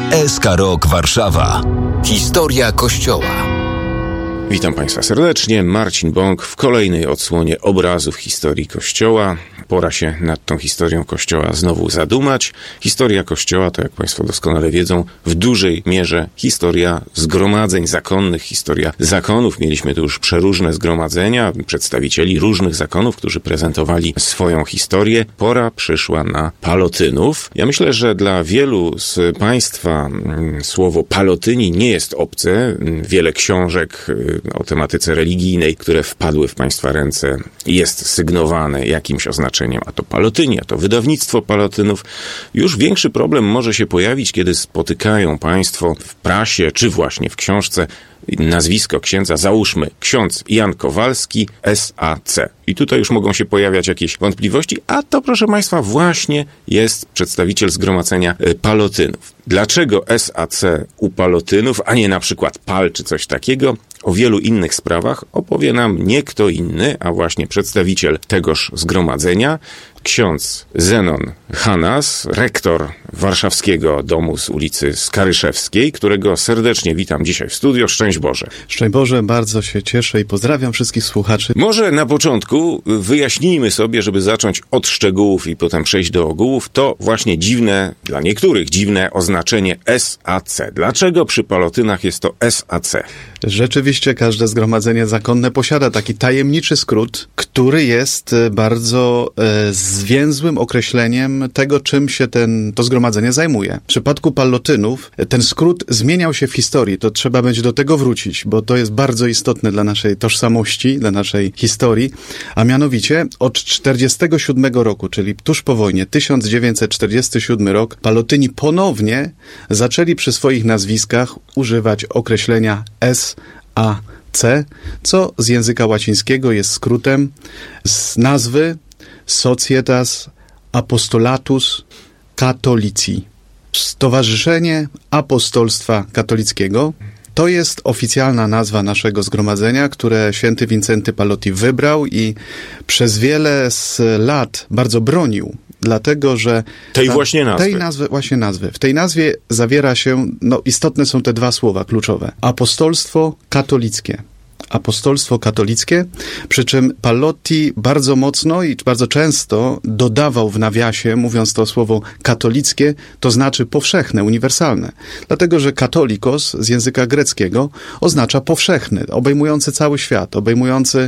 SK Rok Warszawa. Historia Kościoła. Witam Państwa serdecznie. Marcin Bąk w kolejnej odsłonie obrazów historii Kościoła. Pora się nad tą historią Kościoła znowu zadumać. Historia Kościoła to, jak Państwo doskonale wiedzą, w dużej mierze historia zgromadzeń zakonnych, historia zakonów. Mieliśmy tu już przeróżne zgromadzenia, przedstawicieli różnych zakonów, którzy prezentowali swoją historię. Pora przyszła na palotynów. Ja myślę, że dla wielu z Państwa słowo palotyni nie jest obce. Wiele książek o tematyce religijnej, które wpadły w Państwa ręce, jest sygnowane jakimś oznaczeniem, a to palotyni, a to wydawnictwo palotynów. Już większy problem może się pojawić, kiedy spotykają Państwo w prasie, czy właśnie w książce nazwisko księdza, załóżmy ksiądz Jan Kowalski, SAC. I tutaj już mogą się pojawiać jakieś wątpliwości, a to, proszę Państwa, właśnie jest przedstawiciel zgromadzenia palotynów. Dlaczego SAC u palotynów, a nie na przykład PAL czy coś takiego? O wielu innych sprawach opowie nam nie kto inny, a właśnie przedstawiciel tegoż zgromadzenia, ksiądz Zenon Hanas, rektor warszawskiego domu z ulicy Skaryszewskiej, którego serdecznie witam dzisiaj w studio. Szczęść Boże. Szczęść Boże, bardzo się cieszę i pozdrawiam wszystkich słuchaczy. Może na początku wyjaśnijmy sobie, żeby zacząć od szczegółów i potem przejść do ogółów, to właśnie dziwne, dla niektórych dziwne oznaczenie SAC. Dlaczego przy palotynach jest to SAC? Rzeczywiście każde zgromadzenie zakonne posiada taki tajemniczy skrót, który jest bardzo zwięzłym określeniem tego, czym się to zgromadzenie zajmuje. W przypadku palotynów ten skrót zmieniał się w historii. To trzeba będzie do tego wrócić, bo to jest bardzo istotne dla naszej tożsamości, dla naszej historii. A mianowicie od 1947 roku, czyli tuż po wojnie, 1947 rok, palotyni ponownie zaczęli przy swoich nazwiskach używać określenia SAC, co z języka łacińskiego jest skrótem z nazwy Societas Apostolatus Catholici. Stowarzyszenie Apostolstwa Katolickiego. To jest oficjalna nazwa naszego zgromadzenia, które święty Wincenty Palotti wybrał i przez wiele z lat bardzo bronił. Dlatego, że tej właśnie nazwy. W tej nazwie zawiera się, istotne są te dwa słowa kluczowe. Apostolstwo katolickie. Apostolstwo katolickie, przy czym Palotti bardzo mocno i bardzo często dodawał w nawiasie, mówiąc to słowo katolickie, to znaczy powszechne, uniwersalne. Dlatego, że katolikos z języka greckiego oznacza powszechny, obejmujący cały świat, obejmujący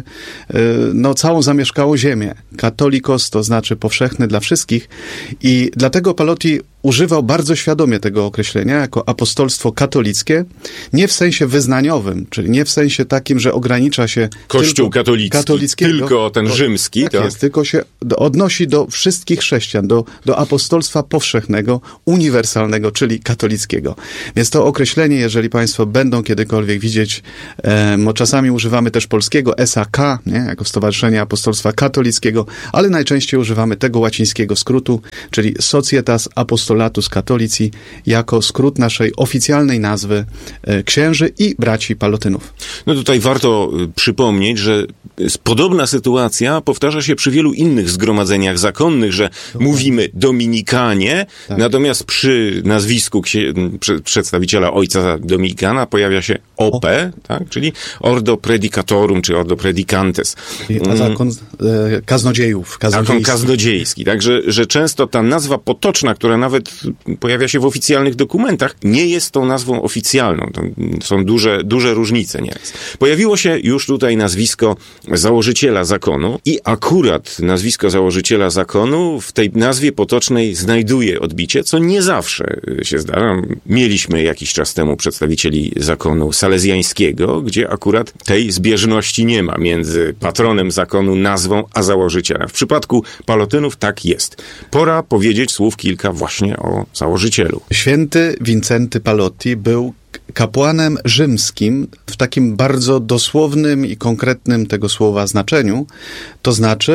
całą zamieszkałą ziemię. Katolikos to znaczy powszechny dla wszystkich i dlatego Palotti używał bardzo świadomie tego określenia jako apostolstwo katolickie, nie w sensie wyznaniowym, czyli nie w sensie takim, że ogranicza się Kościół katolicki, tylko ten rzymski. Tak jest, tylko się odnosi do wszystkich chrześcijan, do apostolstwa powszechnego, uniwersalnego, czyli katolickiego. Więc to określenie, jeżeli Państwo będą kiedykolwiek widzieć, czasami używamy też polskiego SAK, nie, jako Stowarzyszenie Apostolstwa Katolickiego, ale najczęściej używamy tego łacińskiego skrótu, czyli Societas Apostolatus Catholici, jako skrót naszej oficjalnej nazwy księży i braci palotynów. No tutaj warto przypomnieć, że podobna sytuacja powtarza się przy wielu innych zgromadzeniach zakonnych, że mówimy Dominikanie, tak. Natomiast przy nazwisku przedstawiciela ojca Dominikana pojawia się OP, tak? Czyli Ordo Predicatorum, czy Ordo Predicantes. Zakon kaznodziejów. Zakon kaznodziejski. Także że często ta nazwa potoczna, która nawet pojawia się w oficjalnych dokumentach, nie jest tą nazwą oficjalną. To są duże różnice nieraz. Pojawiło się już tutaj nazwisko założyciela zakonu i akurat nazwisko założyciela zakonu w tej nazwie potocznej znajduje odbicie, co nie zawsze się zdarza. Mieliśmy jakiś czas temu przedstawicieli zakonu salezjańskiego, gdzie akurat tej zbieżności nie ma między patronem zakonu, nazwą, a założycielem. W przypadku palotynów tak jest. Pora powiedzieć słów kilka właśnie o założycielu. Święty Wincenty Palotti był kapłanem rzymskim w takim bardzo dosłownym i konkretnym tego słowa znaczeniu, to znaczy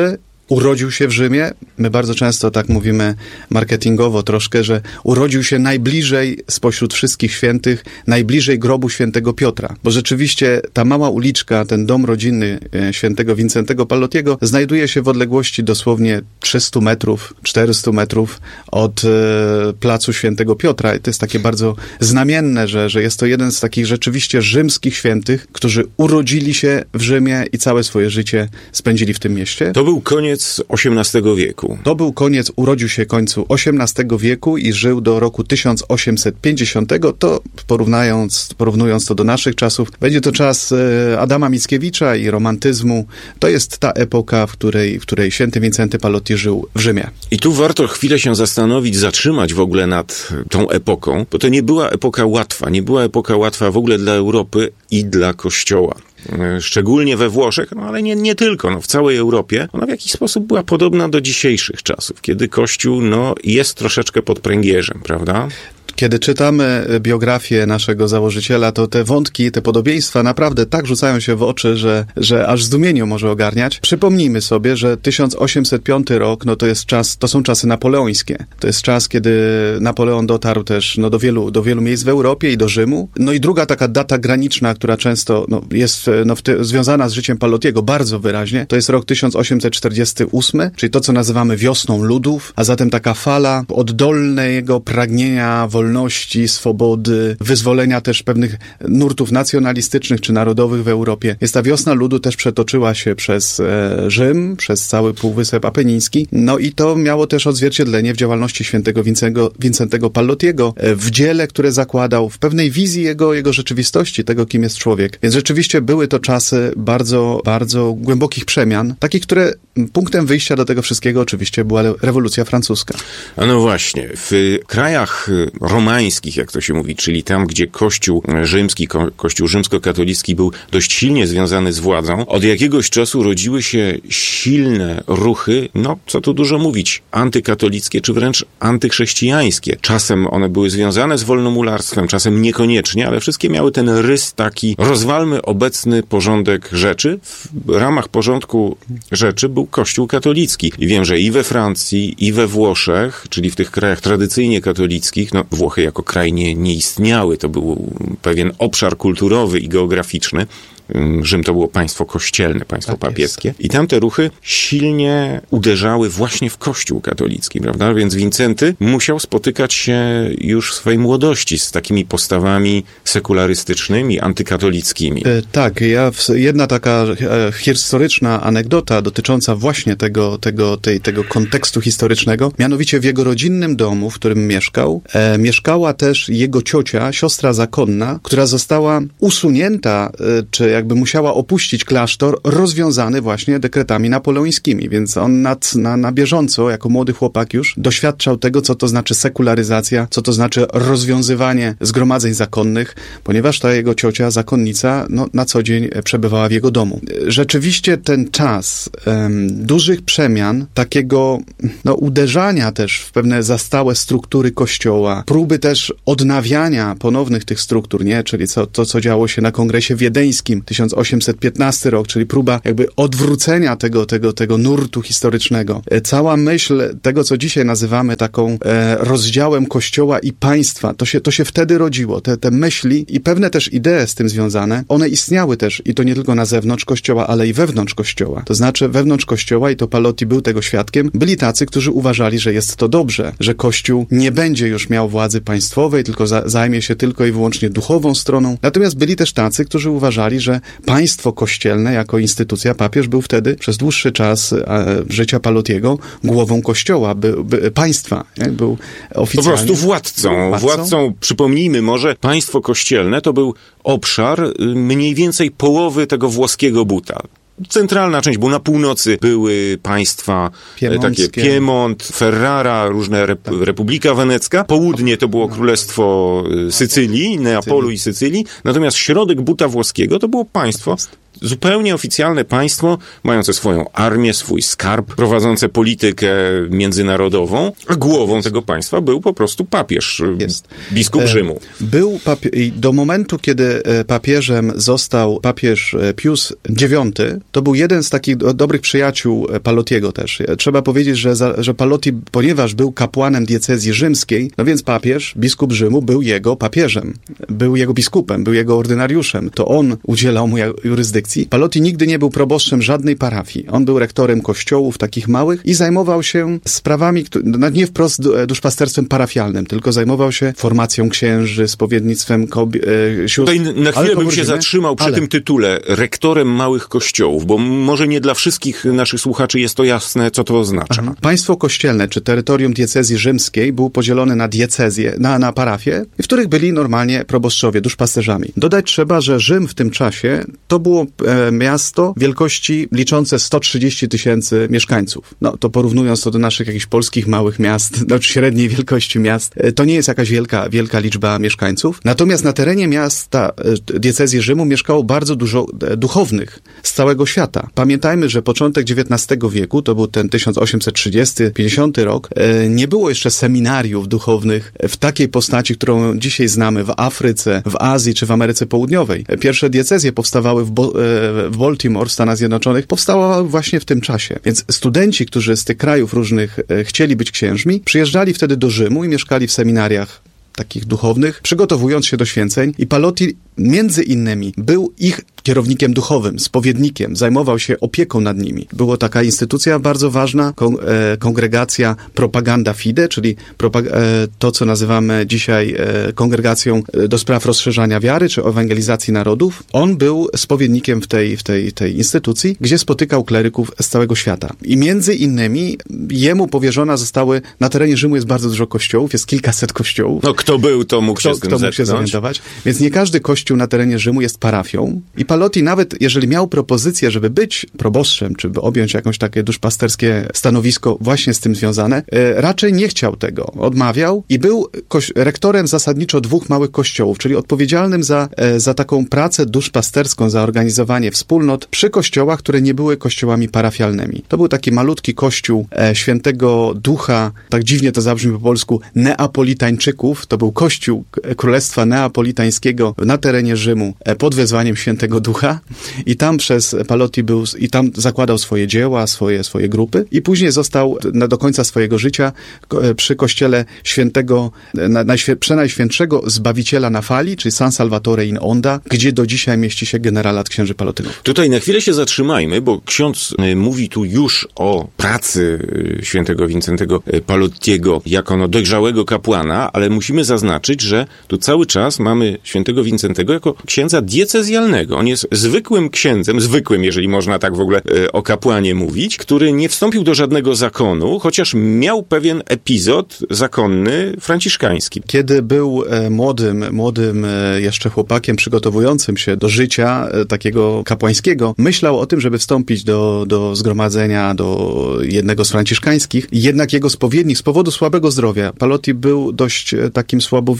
urodził się w Rzymie. My bardzo często tak mówimy marketingowo troszkę, że urodził się najbliżej spośród wszystkich świętych, najbliżej grobu świętego Piotra. Bo rzeczywiście ta mała uliczka, ten dom rodzinny świętego Wincentego Pallottiego znajduje się w odległości dosłownie 300 metrów, 400 metrów od placu świętego Piotra. I to jest takie bardzo znamienne, że jest to jeden z takich rzeczywiście rzymskich świętych, którzy urodzili się w Rzymie i całe swoje życie spędzili w tym mieście. To był koniec XVIII wieku. To był koniec, urodził się w końcu XVIII wieku i żył do roku 1850. To porównując to do naszych czasów, będzie to czas Adama Mickiewicza i romantyzmu. To jest ta epoka, w której święty Wincenty Pallotti żył w Rzymie. I tu warto chwilę się zastanowić, zatrzymać w ogóle nad tą epoką, bo to nie była epoka łatwa. Nie była epoka łatwa w ogóle dla Europy i dla Kościoła. Szczególnie we Włoszech, no ale nie tylko, w całej Europie, ona w jakiś sposób była podobna do dzisiejszych czasów, kiedy Kościół, jest troszeczkę pod pręgierzem, prawda? Kiedy czytamy biografię naszego założyciela, to te wątki, te podobieństwa naprawdę tak rzucają się w oczy, że aż zdumieniu może ogarniać. Przypomnijmy sobie, że 1805 rok, to są czasy napoleońskie. To jest czas, kiedy Napoleon dotarł też do wielu miejsc w Europie i do Rzymu. No i druga taka data graniczna, która często jest związana z życiem Pallottiego bardzo wyraźnie, to jest rok 1848, czyli to, co nazywamy wiosną ludów, a zatem taka fala oddolnego pragnienia wolności, swobody, wyzwolenia też pewnych nurtów nacjonalistycznych czy narodowych w Europie. Jest ta wiosna ludu też przetoczyła się przez Rzym, przez cały Półwysep Apeniński. No i to miało też odzwierciedlenie w działalności świętego Wincentego Pallottiego, w dziele, które zakładał, w pewnej wizji jego rzeczywistości, tego, kim jest człowiek. Więc rzeczywiście były to czasy bardzo, bardzo głębokich przemian, takich, które punktem wyjścia do tego wszystkiego oczywiście była rewolucja francuska. A no właśnie, w krajach romańskich, jak to się mówi, czyli tam, gdzie Kościół rzymski, Kościół rzymskokatolicki był dość silnie związany z władzą, od jakiegoś czasu rodziły się silne ruchy, co tu dużo mówić, antykatolickie, czy wręcz antychrześcijańskie. Czasem one były związane z wolnomularstwem, czasem niekoniecznie, ale wszystkie miały ten rys taki, rozwalmy obecny porządek rzeczy. W ramach porządku rzeczy był Kościół katolicki. I wiem, że i we Francji, i we Włoszech, czyli w tych krajach tradycyjnie katolickich, Włochy jako kraj nie istniały, to był pewien obszar kulturowy i geograficzny. Rzym to było państwo kościelne, państwo papieskie. I tamte ruchy silnie uderzały właśnie w Kościół katolicki, prawda? Więc Wincenty musiał spotykać się już w swojej młodości z takimi postawami sekularystycznymi, antykatolickimi. Tak, jedna taka historyczna anegdota dotycząca właśnie tego kontekstu historycznego, mianowicie w jego rodzinnym domu, w którym mieszkała też jego ciocia, siostra zakonna, która została usunięta, czy jakby musiała opuścić klasztor, rozwiązany właśnie dekretami napoleońskimi, więc on na bieżąco, jako młody chłopak już, doświadczał tego, co to znaczy sekularyzacja, co to znaczy rozwiązywanie zgromadzeń zakonnych, ponieważ ta jego ciocia, zakonnica, na co dzień przebywała w jego domu. Rzeczywiście ten czas dużych przemian, takiego uderzania też w pewne zastałe struktury Kościoła, próby też odnawiania ponownych tych struktur, czyli co działo się na kongresie wiedeńskim, 1815 rok, czyli próba jakby odwrócenia tego nurtu historycznego. Cała myśl tego, co dzisiaj nazywamy taką rozdziałem Kościoła i państwa, to się wtedy rodziło. Te myśli i pewne też idee z tym związane, one istniały też i to nie tylko na zewnątrz Kościoła, ale i wewnątrz Kościoła. To znaczy wewnątrz Kościoła, i to Pallotti był tego świadkiem, byli tacy, którzy uważali, że jest to dobrze, że Kościół nie będzie już miał władzy państwowej, tylko zajmie się tylko i wyłącznie duchową stroną. Natomiast byli też tacy, którzy uważali, że państwo kościelne jako instytucja, papież był wtedy przez dłuższy czas życia Pallottiego głową Kościoła, państwa. Był oficjalnie po prostu władcą, przypomnijmy może, państwo kościelne to był obszar mniej więcej połowy tego włoskiego buta. Centralna część, bo na północy były państwa takie Piemont, Ferrara, różne Republika Wenecka. Południe to było Królestwo Sycylii, Neapolu i Sycylii. Natomiast środek buta włoskiego to było państwo zupełnie oficjalne państwo, mające swoją armię, swój skarb, prowadzące politykę międzynarodową, a głową tego państwa był po prostu papież, biskup Rzymu. Był do momentu, kiedy papieżem został papież Pius IX, to był jeden z takich dobrych przyjaciół Palottiego też. Trzeba powiedzieć, że Palotti, ponieważ był kapłanem diecezji rzymskiej, no więc papież, biskup Rzymu, był jego papieżem, był jego biskupem, był jego ordynariuszem. To on udzielał mu jurysdykcji. Palotti nigdy nie był proboszczem żadnej parafii. On był rektorem kościołów takich małych i zajmował się sprawami, nie wprost duszpasterstwem parafialnym, tylko zajmował się formacją księży, spowiednictwem sióstr. Tutaj na chwilę bym się zatrzymał przy tym tytule, rektorem małych kościołów, bo może nie dla wszystkich naszych słuchaczy jest to jasne, co to oznacza. Państwo kościelne, czy terytorium diecezji rzymskiej było podzielone na diecezje, na parafie, w których byli normalnie proboszczowie, duszpasterzami. Dodać trzeba, że Rzym w tym czasie to było miasto wielkości liczące 130 000 mieszkańców. No to porównując to do naszych jakichś polskich małych miast, średniej wielkości miast, to nie jest jakaś wielka liczba mieszkańców. Natomiast na terenie miasta diecezji Rzymu mieszkało bardzo dużo duchownych z całego świata. Pamiętajmy, że początek XIX wieku, to był ten 1830-50 rok, nie było jeszcze seminariów duchownych w takiej postaci, którą dzisiaj znamy w Afryce, w Azji czy w Ameryce Południowej. Pierwsze diecezje powstawały w Baltimore, w Stanach Zjednoczonych, powstały właśnie w tym czasie. Więc studenci, którzy z tych krajów różnych chcieli być księżmi, przyjeżdżali wtedy do Rzymu i mieszkali w seminariach takich duchownych, przygotowując się do święceń, i Palotti między innymi był ich kierownikiem duchowym, spowiednikiem, zajmował się opieką nad nimi. Była taka instytucja bardzo ważna, kongregacja Propaganda Fide, czyli to, co nazywamy dzisiaj kongregacją do spraw rozszerzania wiary, czy ewangelizacji narodów. On był spowiednikiem w tej instytucji, gdzie spotykał kleryków z całego świata. I między innymi jemu powierzona zostały, na terenie Rzymu jest bardzo dużo kościołów, jest kilkaset kościołów. No kto był, to mógł się z tym mógł się zorientować. Więc nie każdy kościół na terenie Rzymu jest parafią. I Palotti nawet, jeżeli miał propozycję, żeby być proboszczem, czy by objąć jakieś takie duszpasterskie stanowisko właśnie z tym związane, raczej nie chciał tego. Odmawiał i był rektorem zasadniczo 2 małych kościołów, czyli odpowiedzialnym za taką pracę duszpasterską, za organizowanie wspólnot przy kościołach, które nie były kościołami parafialnymi. To był taki malutki kościół Świętego Ducha, tak dziwnie to zabrzmi po polsku, Neapolitańczyków. To był kościół Królestwa Neapolitańskiego na terenie Rzymu pod wezwaniem Świętego Ducha i tam przez Palotti był, i tam zakładał swoje dzieła, swoje grupy i później został do końca swojego życia przy kościele świętego, przenajświętszego Zbawiciela na fali, czyli San Salvatore in Onda, gdzie do dzisiaj mieści się generalat księży Palotynów. Tutaj na chwilę się zatrzymajmy, bo ksiądz mówi tu już o pracy świętego Wincentego Palottiego jako dojrzałego kapłana, ale musimy zaznaczyć, że tu cały czas mamy świętego Wincentego jako księdza diecezjalnego. On jest zwykłym księdzem, jeżeli można tak w ogóle o kapłanie mówić, który nie wstąpił do żadnego zakonu, chociaż miał pewien epizod zakonny franciszkański. Kiedy był młodym jeszcze chłopakiem przygotowującym się do życia takiego kapłańskiego, myślał o tym, żeby wstąpić do zgromadzenia, do jednego z franciszkańskich. Jednak jego spowiednik z powodu słabego zdrowia, Palotti był dość takim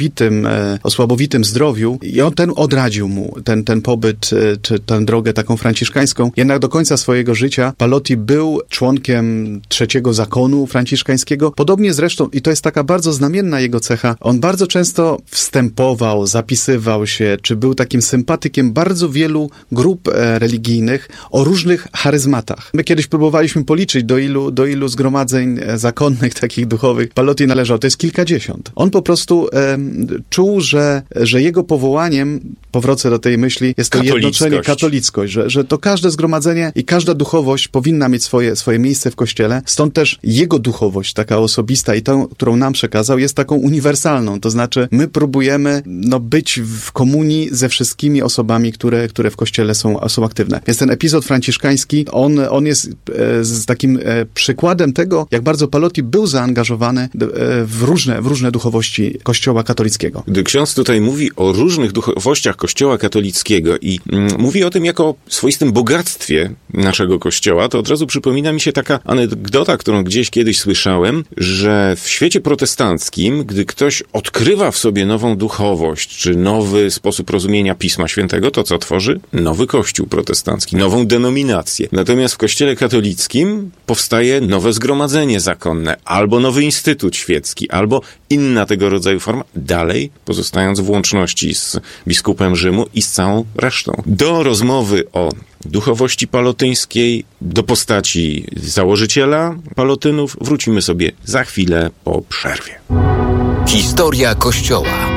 o słabowitym zdrowiu i ten odradził mu ten pobyt, czy tę drogę taką franciszkańską. Jednak do końca swojego życia Palotti był członkiem 3. zakonu franciszkańskiego. Podobnie zresztą, i to jest taka bardzo znamienna jego cecha, on bardzo często wstępował, zapisywał się, czy był takim sympatykiem bardzo wielu grup religijnych o różnych charyzmatach. My kiedyś próbowaliśmy policzyć, do ilu zgromadzeń zakonnych, takich duchowych Palotti należał. To jest kilkadziesiąt. On po prostu czuł, że jego powołaniem, powrócę do tej myśli, jest to jednoczenie, katolickość, że to każde zgromadzenie i każda duchowość powinna mieć swoje miejsce w Kościele. Stąd też jego duchowość, taka osobista i tą, którą nam przekazał, jest taką uniwersalną. To znaczy, my próbujemy być w komunii ze wszystkimi osobami, które w Kościele są aktywne. Więc ten epizod franciszkański, on jest z takim przykładem tego, jak bardzo Palotti był zaangażowany w różne duchowości Kościoła katolickiego. Gdy ksiądz tutaj mówi o różnych duchowościach Kościoła katolickiego i mówi o tym jako swoistym bogactwie naszego Kościoła, to od razu przypomina mi się taka anegdota, którą gdzieś kiedyś słyszałem, że w świecie protestanckim, gdy ktoś odkrywa w sobie nową duchowość, czy nowy sposób rozumienia Pisma Świętego, to co tworzy? Nowy Kościół protestancki, nową denominację. Natomiast w Kościele katolickim powstaje nowe zgromadzenie zakonne, albo nowy instytut świecki, albo inna tego rodzaju forma, dalej pozostając w łączności z biskupem Rzymu i z całą resztą. Do rozmowy o duchowości palotyńskiej, do postaci założyciela palotynów wrócimy sobie za chwilę po przerwie. Historia Kościoła.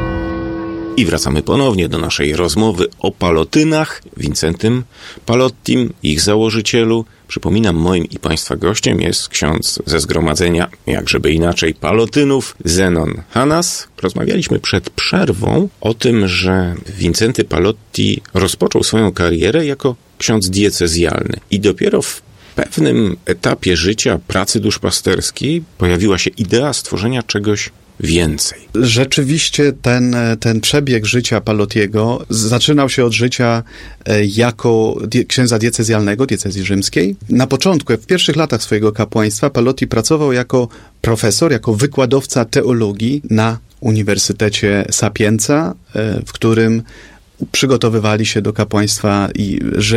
I wracamy ponownie do naszej rozmowy o palotynach, Wincentym Palottim, ich założycielu. Przypominam, moim i Państwa gościem jest ksiądz ze zgromadzenia, jakżeby inaczej, palotynów, Zenon Hanas. Rozmawialiśmy przed przerwą o tym, że Wincenty Palotti rozpoczął swoją karierę jako ksiądz diecezjalny i dopiero w pewnym etapie życia, pracy duszpasterskiej pojawiła się idea stworzenia czegoś więcej. Rzeczywiście ten przebieg życia Palottiego zaczynał się od życia jako księdza diecezjalnego, diecezji rzymskiej. Na początku, w pierwszych latach swojego kapłaństwa, Palotti pracował jako profesor, jako wykładowca teologii na Uniwersytecie Sapienza, w którym przygotowywali się do kapłaństwa i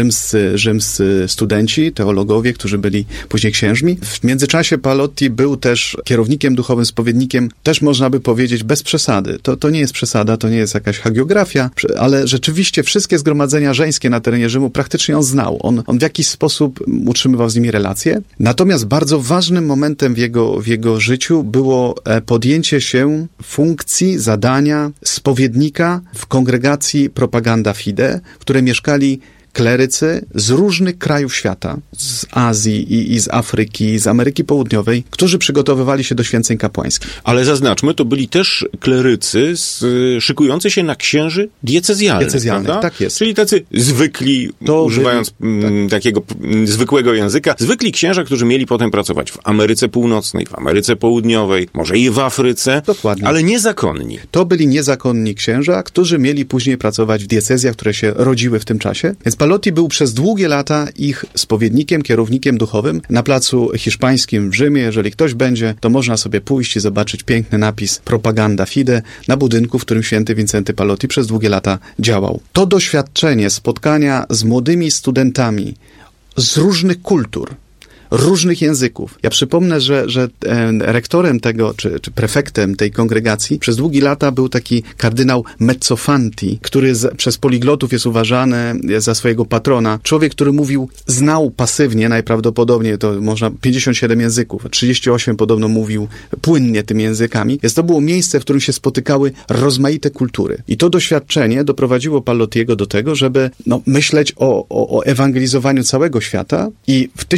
rzymscy studenci, teologowie, którzy byli później księżmi. W międzyczasie Palotti był też kierownikiem duchowym, spowiednikiem, też można by powiedzieć bez przesady. To nie jest przesada, to nie jest jakaś hagiografia, ale rzeczywiście wszystkie zgromadzenia żeńskie na terenie Rzymu praktycznie on znał. On w jakiś sposób utrzymywał z nimi relacje. Natomiast bardzo ważnym momentem w jego życiu było podjęcie się funkcji, zadania spowiednika w kongregacji Propaganda Fide, w której mieszkali klerycy z różnych krajów świata, z Azji i z Afryki, z Ameryki Południowej, którzy przygotowywali się do święceń kapłańskich. Ale zaznaczmy, to byli też klerycy szykujący się na księży diecezjalnych, tak jest. Czyli tacy zwykli, używając takiego zwykłego języka, zwykli księża, którzy mieli potem pracować w Ameryce Północnej, w Ameryce Południowej, może i w Afryce, dokładnie, ale niezakonni. To byli niezakonni księża, którzy mieli później pracować w diecezjach, które się rodziły w tym czasie. Więc Palotti był przez długie lata ich spowiednikiem, kierownikiem duchowym na Placu Hiszpańskim w Rzymie. Jeżeli ktoś będzie, to można sobie pójść i zobaczyć piękny napis Propaganda Fide na budynku, w którym święty Wincenty Palotti przez długie lata działał. To doświadczenie spotkania z młodymi studentami z różnych kultur, różnych języków. Ja przypomnę, że rektorem tego, czy prefektem tej kongregacji przez długie lata był taki kardynał Mezzofanti, który przez poliglotów jest uważany za swojego patrona. Człowiek, który znał pasywnie najprawdopodobniej, to można 57 języków, 38 podobno mówił płynnie tymi językami. Więc to było miejsce, w którym się spotykały rozmaite kultury. I to doświadczenie doprowadziło Palottiego do tego, żeby myśleć o ewangelizowaniu całego świata i w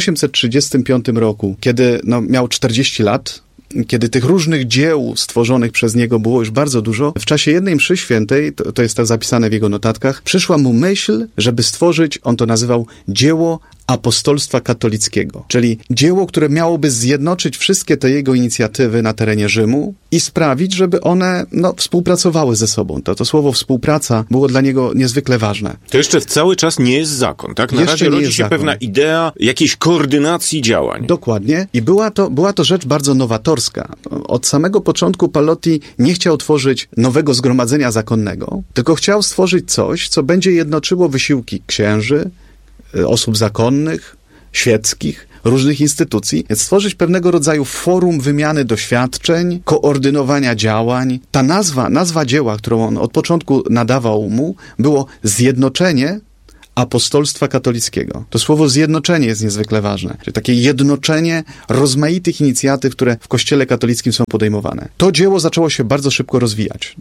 1835 roku, kiedy miał 40 lat, kiedy tych różnych dzieł stworzonych przez niego było już bardzo dużo, w czasie jednej mszy świętej, to jest tak zapisane w jego notatkach, przyszła mu myśl, żeby stworzyć, on to nazywał, dzieło apostolstwa katolickiego, czyli dzieło, które miałoby zjednoczyć wszystkie te jego inicjatywy na terenie Rzymu i sprawić, żeby one współpracowały ze sobą. To słowo współpraca było dla niego niezwykle ważne. To jeszcze cały czas nie jest zakon, tak? Na razie rodzi się pewna idea jakiejś koordynacji działań. Dokładnie. I była to rzecz bardzo nowatorska. Od samego początku Palotti nie chciał tworzyć nowego zgromadzenia zakonnego, tylko chciał stworzyć coś, co będzie jednoczyło wysiłki księży, osób zakonnych, świeckich, różnych instytucji, więc stworzyć pewnego rodzaju forum wymiany doświadczeń, koordynowania działań. Ta nazwa dzieła, którą on od początku nadawał mu, było Zjednoczenie apostolstwa katolickiego. To słowo zjednoczenie jest niezwykle ważne. Czyli takie jednoczenie rozmaitych inicjatyw, które w Kościele katolickim są podejmowane. To dzieło zaczęło się bardzo szybko rozwijać.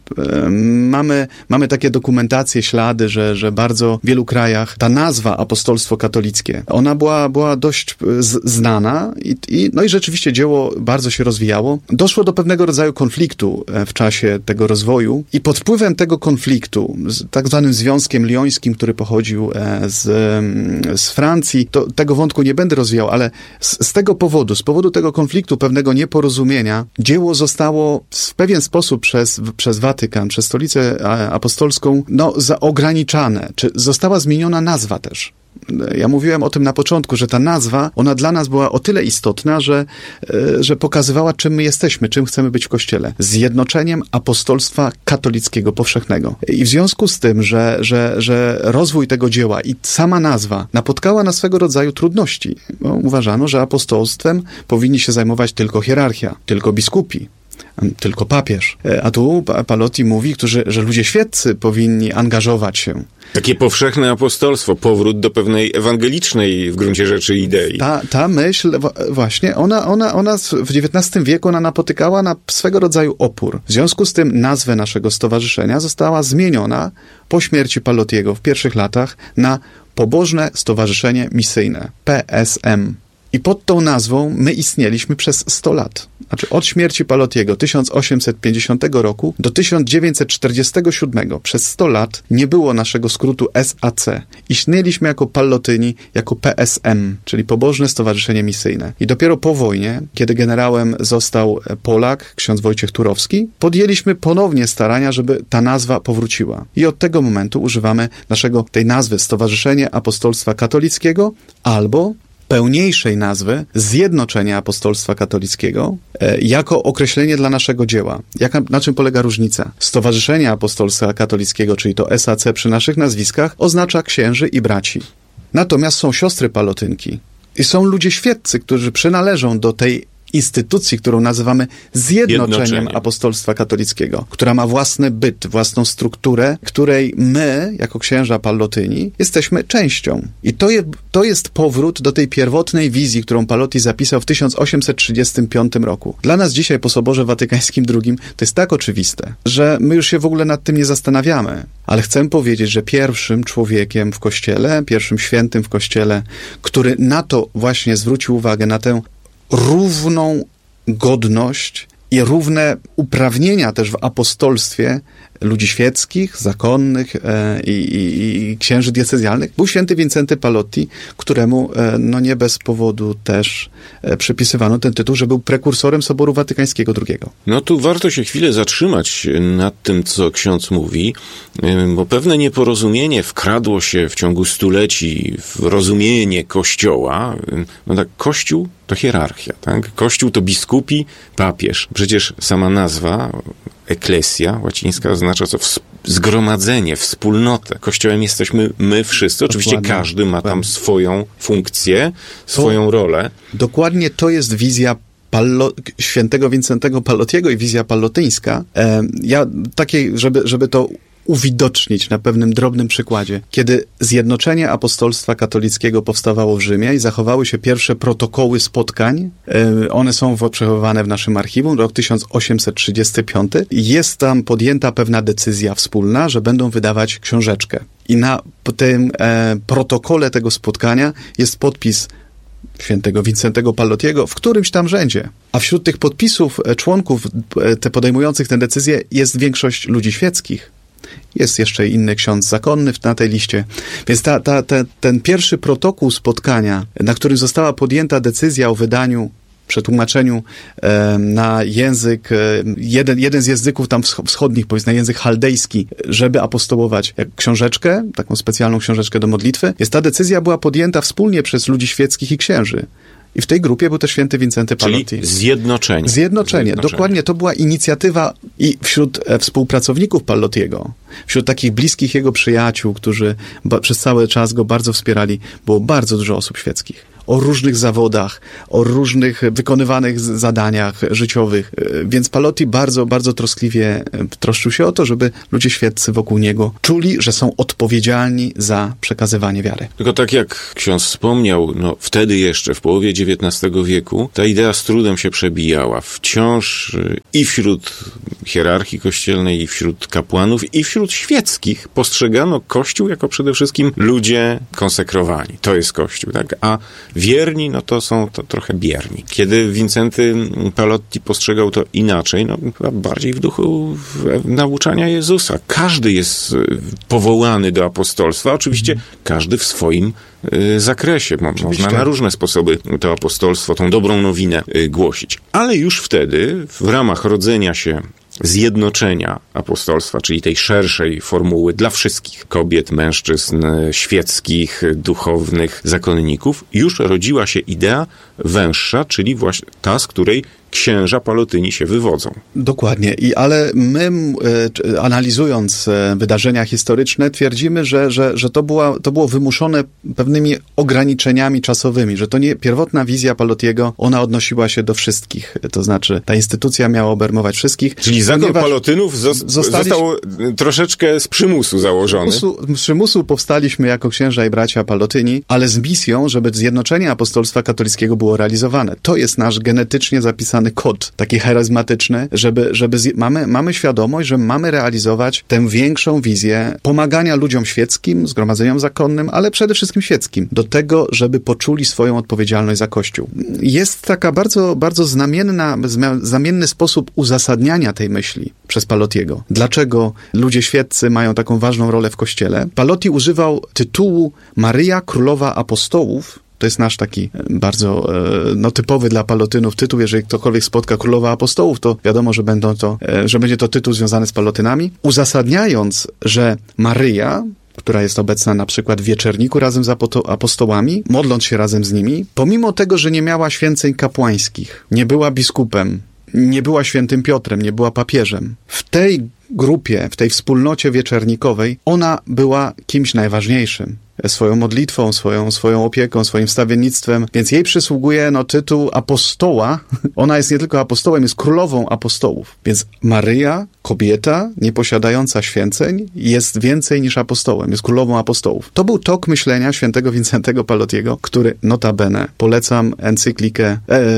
Mamy takie dokumentacje, ślady, że bardzo w wielu krajach ta nazwa apostolstwo katolickie, ona była dość znana i rzeczywiście dzieło bardzo się rozwijało. Doszło do pewnego rodzaju konfliktu w czasie tego rozwoju i pod wpływem tego konfliktu z tak zwanym Związkiem Liońskim, który pochodził z Francji. Tego wątku nie będę rozwijał, ale z tego powodu, z powodu tego konfliktu, pewnego nieporozumienia, dzieło zostało w pewien sposób przez Watykan, przez Stolicę Apostolską, ograniczane. Czy została zmieniona nazwa też. Ja mówiłem o tym na początku, że ta nazwa, ona dla nas była o tyle istotna, że pokazywała, czym my jesteśmy, czym chcemy być w Kościele. Zjednoczeniem apostolstwa katolickiego powszechnego. I w związku z tym, że rozwój tego dzieła i sama nazwa napotkała na swego rodzaju trudności. Bo uważano, że apostolstwem powinni się zajmować tylko hierarchia, tylko biskupi, tylko papież. A tu Palotti mówi, że ludzie świeccy powinni angażować się. Takie powszechne apostolstwo, powrót do pewnej ewangelicznej w gruncie rzeczy idei. Ta myśl właśnie, ona w XIX wieku ona napotykała na swego rodzaju opór. W związku z tym nazwę naszego stowarzyszenia została zmieniona po śmierci Palottiego w pierwszych latach na Pobożne Stowarzyszenie Misyjne, PSM. I pod tą nazwą my istnieliśmy przez 100 lat. Znaczy od śmierci Palottiego 1850 roku do 1947 przez 100 lat nie było naszego skrótu SAC. Istnieliśmy jako Pallotyni, jako PSM, czyli Pobożne Stowarzyszenie Misyjne. I dopiero po wojnie, kiedy generałem został Polak, ksiądz Wojciech Turowski, podjęliśmy ponownie starania, żeby ta nazwa powróciła. I od tego momentu używamy tej nazwy Stowarzyszenie Apostolstwa Katolickiego albo pełniejszej nazwy Zjednoczenie Apostolstwa Katolickiego jako określenie dla naszego dzieła. Na czym polega różnica? Stowarzyszenie Apostolstwa Katolickiego, czyli to SAC przy naszych nazwiskach, oznacza księży i braci. Natomiast są siostry palotynki i są ludzie świeccy, którzy przynależą do tej instytucji, którą nazywamy Zjednoczeniem Apostolstwa Katolickiego, która ma własny byt, własną strukturę, której my, jako księża Pallotyni, jesteśmy częścią. I to jest powrót do tej pierwotnej wizji, którą Palotti zapisał w 1835 roku. Dla nas dzisiaj po Soborze Watykańskim II to jest tak oczywiste, że my już się w ogóle nad tym nie zastanawiamy. Ale chcę powiedzieć, że pierwszym człowiekiem w Kościele, pierwszym świętym w Kościele, który na to właśnie zwrócił uwagę, na tę równą godność i równe uprawnienia też w apostolstwie ludzi świeckich, zakonnych i księży diecezjalnych, był święty Wincenty Palotti, któremu nie bez powodu też przypisywano ten tytuł, że był prekursorem Soboru Watykańskiego II. No tu warto się chwilę zatrzymać nad tym, co ksiądz mówi, bo pewne nieporozumienie wkradło się w ciągu stuleci w rozumienie Kościoła. No tak, Kościół to hierarchia, tak? Kościół to biskupi, papież. Przecież sama nazwa Ecclesia łacińska oznacza co? Zgromadzenie, wspólnotę. Kościołem jesteśmy my wszyscy. Oczywiście każdy ma tam swoją funkcję, swoją rolę. Dokładnie to jest wizja świętego Wincentego Pallottiego i wizja pallotyńska. Żeby to uwidocznić na pewnym drobnym przykładzie. Kiedy Zjednoczenie Apostolstwa Katolickiego powstawało w Rzymie i zachowały się pierwsze protokoły spotkań, one są przechowywane w naszym archiwum, rok 1835, jest tam podjęta pewna decyzja wspólna, że będą wydawać książeczkę. I na tym protokole tego spotkania jest podpis świętego Wincentego Pallottiego w którymś tam rzędzie. A wśród tych podpisów członków podejmujących tę decyzję jest większość ludzi świeckich. Jest jeszcze inny ksiądz zakonny na tej liście. Więc ten pierwszy protokół spotkania, na którym została podjęta decyzja o wydaniu, przetłumaczeniu na język, jeden z języków tam wschodnich, powiedzmy na język chaldejski, żeby apostołować książeczkę, taką specjalną książeczkę do modlitwy, ta decyzja była podjęta wspólnie przez ludzi świeckich i księży. I w tej grupie był też święty Wincenty Pallotti. Czyli zjednoczenie. Zjednoczenie. Dokładnie. To była inicjatywa i wśród współpracowników Pallottiego, wśród takich bliskich jego przyjaciół, którzy przez cały czas go bardzo wspierali, było bardzo dużo osób świeckich. O różnych zawodach, o różnych wykonywanych zadaniach życiowych. Więc Pallotti bardzo, bardzo troskliwie troszczył się o to, żeby ludzie świeccy wokół niego czuli, że są odpowiedzialni za przekazywanie wiary. Tylko tak jak ksiądz wspomniał, wtedy jeszcze, w połowie XIX wieku, ta idea z trudem się przebijała. Wciąż i wśród hierarchii kościelnej, i wśród kapłanów, i wśród świeckich postrzegano Kościół jako przede wszystkim ludzie konsekrowani. To jest Kościół, tak? A Wierni, no to są to trochę bierni. Kiedy Wincenty Palotti postrzegał to inaczej, no bardziej w duchu nauczania Jezusa. Każdy jest powołany do apostolstwa, oczywiście każdy w swoim zakresie. Można na różne sposoby to apostolstwo, tą dobrą nowinę głosić. Ale już wtedy, w ramach rodzenia się zjednoczenia apostolstwa, czyli tej szerszej formuły dla wszystkich kobiet, mężczyzn, świeckich, duchownych, zakonników, już rodziła się idea węższa, czyli właśnie ta, z której księża Palotyni się wywodzą. Dokładnie. Ale my, analizując wydarzenia historyczne, twierdzimy, że to było wymuszone pewnymi ograniczeniami czasowymi, że to nie pierwotna wizja Palottiego, ona odnosiła się do wszystkich. To znaczy, ta instytucja miała obejmować wszystkich. Czyli zakon Palotynów został troszeczkę z przymusu założony. Z przymusu powstaliśmy jako księża i bracia Palotyni, ale z misją, żeby zjednoczenie apostolstwa katolickiego było realizowane. To jest nasz genetycznie zapisany kod, taki charyzmatyczny, mamy świadomość, że mamy realizować tę większą wizję pomagania ludziom świeckim, zgromadzeniom zakonnym, ale przede wszystkim świeckim, do tego, żeby poczuli swoją odpowiedzialność za Kościół. Jest taka bardzo, bardzo znamienny sposób uzasadniania tej myśli przez Palottiego. Dlaczego ludzie świeccy mają taką ważną rolę w Kościele? Palotti używał tytułu Maryja Królowa Apostołów. To jest nasz taki bardzo typowy dla Palotynów tytuł. Jeżeli ktokolwiek spotka Królowa Apostołów, to wiadomo, że będzie to tytuł związany z Palotynami. Uzasadniając, że Maryja, która jest obecna na przykład w wieczerniku razem z apostołami, modląc się razem z nimi, pomimo tego, że nie miała święceń kapłańskich, nie była biskupem, nie była świętym Piotrem, nie była papieżem. W tej grupie, w tej wspólnocie wieczernikowej, ona była kimś najważniejszym. Swoją modlitwą, swoją opieką, swoim wstawiennictwem, więc jej przysługuje tytuł apostoła. Ona jest nie tylko apostołem, jest królową apostołów. Więc Maryja, kobieta nieposiadająca święceń, jest więcej niż apostołem, jest królową apostołów. To był tok myślenia świętego Wincentego Palottiego, który notabene, polecam encyklikę,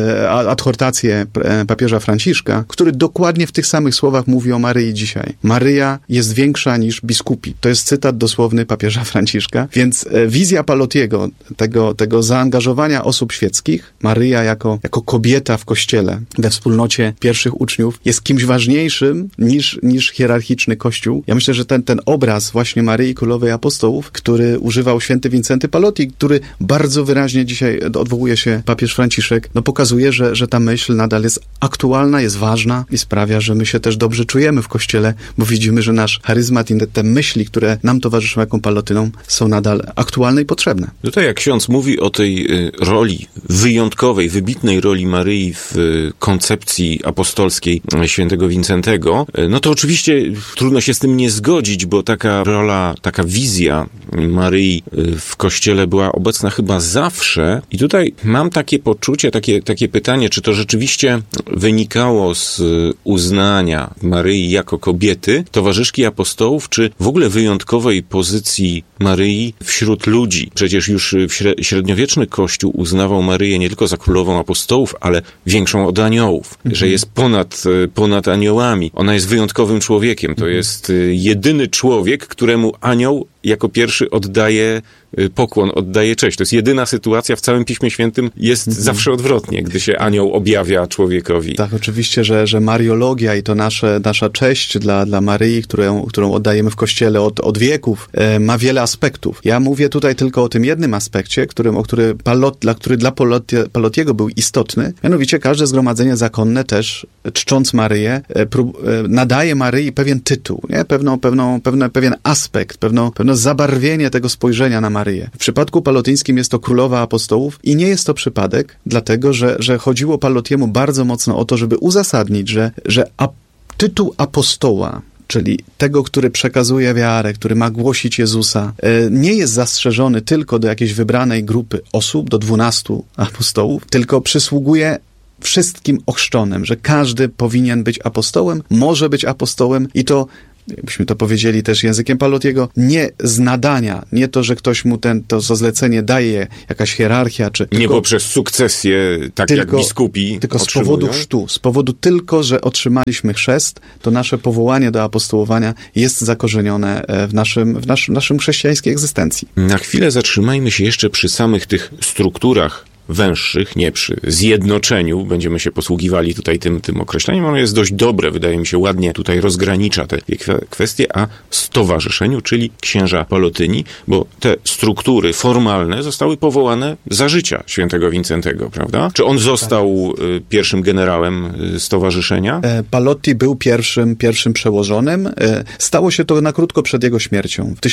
adhortację papieża Franciszka, który dokładnie w tych samych słowach mówi o Maryi dzisiaj. Maryja jest większa niż biskupi. To jest cytat dosłowny papieża Franciszka, więc wizja Palottiego, tego zaangażowania osób świeckich, Maryja jako kobieta w Kościele, we wspólnocie pierwszych uczniów, jest kimś ważniejszym niż hierarchiczny Kościół. Ja myślę, że ten obraz właśnie Maryi Królowej Apostołów, który używał święty Wincenty Palotti, który bardzo wyraźnie dzisiaj odwołuje się papież Franciszek, pokazuje, że ta myśl nadal jest aktualna, jest ważna i sprawia, że my się też dobrze czujemy w Kościele, bo widzimy, że nasz charyzmat i te myśli, które nam towarzyszą jako Palotynom, są nadal aktualne i potrzebne. Tutaj jak ksiądz mówi o tej roli wyjątkowej, wybitnej roli Maryi w koncepcji apostolskiej świętego Wincentego, to oczywiście trudno się z tym nie zgodzić, bo taka rola, taka wizja Maryi w Kościele była obecna chyba zawsze. I tutaj mam takie poczucie, takie pytanie, czy to rzeczywiście wynikało z uznania Maryi jako kobiety, towarzyszki apostołów, czy w ogóle wyjątkowej pozycji Maryi wśród ludzi. Przecież już średniowieczny Kościół uznawał Maryję nie tylko za królową apostołów, ale większą od aniołów, że jest ponad aniołami. Ona jest wyjątkowym człowiekiem. To jest jedyny człowiek, któremu anioł jako pierwszy oddaje pokłon, oddaje cześć. To jest jedyna sytuacja w całym Piśmie Świętym, jest zawsze odwrotnie, gdy się anioł objawia człowiekowi. Tak, oczywiście, że mariologia i to nasza cześć dla Maryi, którą oddajemy w Kościele od wieków, ma wiele aspektów. Ja mówię tutaj tylko o tym jednym aspekcie, który dla Palottiego był istotny. Mianowicie każde zgromadzenie zakonne też, czcząc Maryję, nadaje Maryi pewien tytuł, nie? Pewien aspekt, pewne zabarwienie tego spojrzenia na Maryję. W przypadku palotyńskim jest to królowa apostołów i nie jest to przypadek, dlatego, że chodziło Palottiemu bardzo mocno o to, żeby uzasadnić, że tytuł apostoła, czyli tego, który przekazuje wiarę, który ma głosić Jezusa, nie jest zastrzeżony tylko do jakiejś wybranej grupy osób, do 12 apostołów, tylko przysługuje wszystkim ochrzczonym, że każdy powinien być apostołem, może być apostołem i to jakbyśmy to powiedzieli też językiem Pallottiego, nie z nadania, nie to, że ktoś mu to zlecenie daje, jakaś hierarchia, czy... Nie poprzez sukcesję, tak jak biskupi tylko otrzymują. z powodu chrztu, z powodu tylko, że otrzymaliśmy chrzest, to nasze powołanie do apostołowania jest zakorzenione w naszym chrześcijańskiej egzystencji. Na chwilę zatrzymajmy się jeszcze przy samych tych strukturach węższych, nie przy zjednoczeniu, będziemy się posługiwali tutaj tym określeniem. Ono jest dość dobre, wydaje mi się, ładnie tutaj rozgranicza te kwestie, a stowarzyszeniu, czyli księża Pallotyni, bo te struktury formalne zostały powołane za życia świętego Wincentego, prawda? Czy on został pierwszym generałem stowarzyszenia? Pallotti był pierwszym przełożonym. Stało się to na krótko przed jego śmiercią. W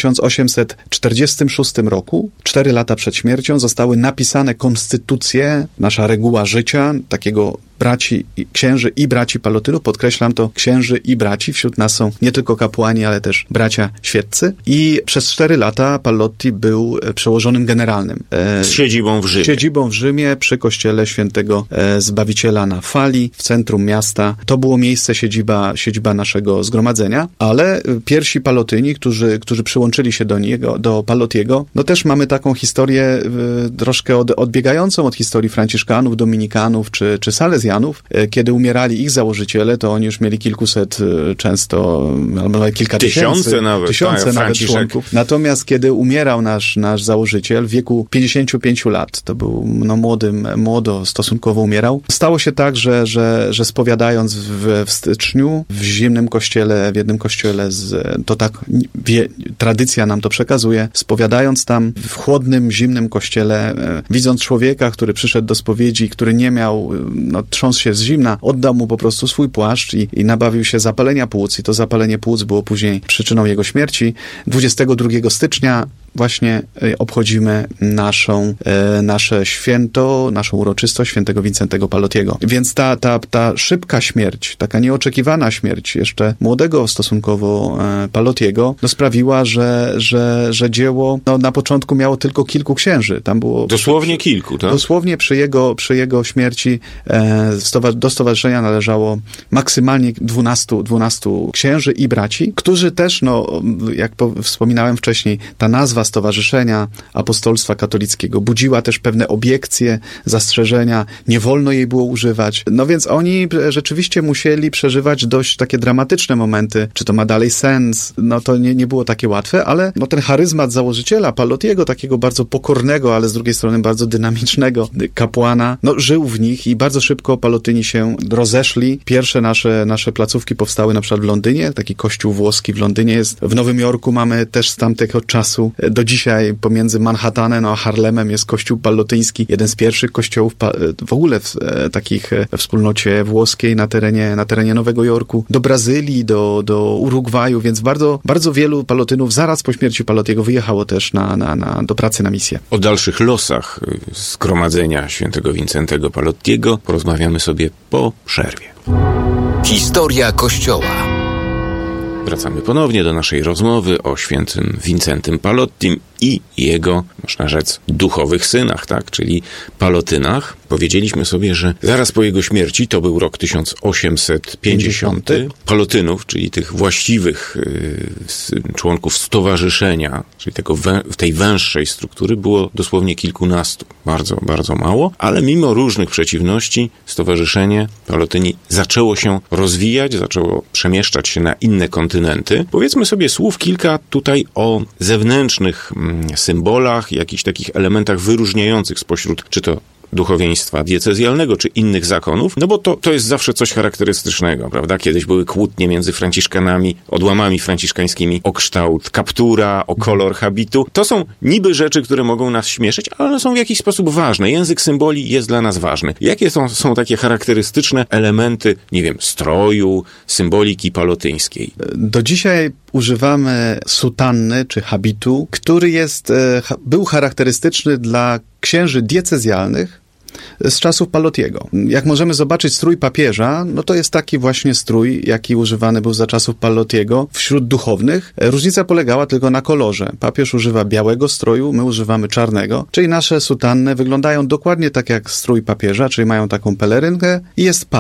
1846 roku, 4 lata przed śmiercią, zostały napisane konstytucje, nasza reguła życia, takiego księży i braci Pallotynów, podkreślam to, księży i braci, wśród nas są nie tylko kapłani, ale też bracia świeccy i przez 4 lata Pallotti był przełożonym generalnym. Z siedzibą w Rzymie. Siedzibą w Rzymie, przy kościele świętego Zbawiciela na Fali, w centrum miasta. To było miejsce, siedziba naszego zgromadzenia, ale pierwsi Pallotyni, którzy przyłączyli się do Pallottiego, no też mamy taką historię troszkę odbiegającą od historii franciszkanów, dominikanów czy salezjanów. Kiedy umierali ich założyciele, to oni już mieli kilkuset często, albo kilka tysięcy nawet członków. Natomiast kiedy umierał nasz założyciel w wieku 55 lat, to był młodo stosunkowo umierał, stało się tak, że spowiadając w styczniu w zimnym kościele, w jednym kościele, to tak tradycja nam to przekazuje, spowiadając tam w chłodnym, zimnym kościele, widząc człowieka, który przyszedł do spowiedzi, który nie miał, trząsł się z zimna, oddał mu po prostu swój płaszcz i nabawił się zapalenia płuc i to zapalenie płuc było później przyczyną jego śmierci. 22 stycznia właśnie obchodzimy nasze święto, naszą uroczystość świętego Wincentego Pallottiego. Więc ta szybka śmierć, taka nieoczekiwana śmierć jeszcze młodego stosunkowo Pallottiego, sprawiła, że dzieło na początku miało tylko kilku księży. Tam było dosłownie kilku, tak? Dosłownie przy jego śmierci do stowarzyszenia należało maksymalnie 12 księży i braci, którzy też, jak wspominałem wcześniej, ta nazwa Stowarzyszenia Apostolstwa Katolickiego budziła też pewne obiekcje, zastrzeżenia, nie wolno jej było używać. Więc oni rzeczywiście musieli przeżywać dość takie dramatyczne momenty. Czy to ma dalej sens? To nie było takie łatwe, ale ten charyzmat założyciela Pallottiego, takiego bardzo pokornego, ale z drugiej strony bardzo dynamicznego kapłana, żył w nich i bardzo szybko Pallotyni się rozeszli. Pierwsze nasze placówki powstały na przykład w Londynie, taki kościół włoski w Londynie jest. W Nowym Jorku mamy też z tamtego czasu, do dzisiaj pomiędzy Manhattanem a Harlemem jest kościół pallotyński, jeden z pierwszych kościołów w ogóle we wspólnocie włoskiej na terenie Nowego Jorku, do Brazylii, do Urugwaju, więc bardzo, bardzo wielu Pallotynów zaraz po śmierci Pallottiego wyjechało też do pracy na misję. O dalszych losach zgromadzenia świętego Wincentego Pallottiego porozmawiamy sobie po przerwie. Historia Kościoła. Wracamy ponownie do naszej rozmowy o świętym Wincentym Pallottim i jego, można rzec, duchowych synach, tak, czyli Pallotynach. Powiedzieliśmy sobie, że zaraz po jego śmierci, to był rok 1850, Pallotynów, czyli tych właściwych członków stowarzyszenia, czyli tej węższej struktury, było dosłownie kilkunastu. Bardzo, bardzo mało, ale mimo różnych przeciwności stowarzyszenie Pallotyni zaczęło się rozwijać, zaczęło przemieszczać się na inne kontynenty. Powiedzmy sobie słów kilka tutaj o zewnętrznych symbolach, jakichś takich elementach wyróżniających spośród, czy to duchowieństwa diecezjalnego, czy innych zakonów, bo to jest zawsze coś charakterystycznego, prawda? Kiedyś były kłótnie między franciszkanami, odłamami franciszkańskimi o kształt kaptura, o kolor habitu. To są niby rzeczy, które mogą nas śmieszyć, ale one są w jakiś sposób ważne. Język symboli jest dla nas ważny. Jakie są takie charakterystyczne elementy, nie wiem, stroju, symboliki pallotyńskiej? Do dzisiaj używamy sutanny, czy habitu, który był charakterystyczny dla księży diecezjalnych z czasów Pallottiego. Jak możemy zobaczyć strój papieża, to jest taki właśnie strój, jaki używany był za czasów Pallottiego wśród duchownych. Różnica polegała tylko na kolorze. Papież używa białego stroju, my używamy czarnego, czyli nasze sutanny wyglądają dokładnie tak jak strój papieża, czyli mają taką pelerynkę i jest pas.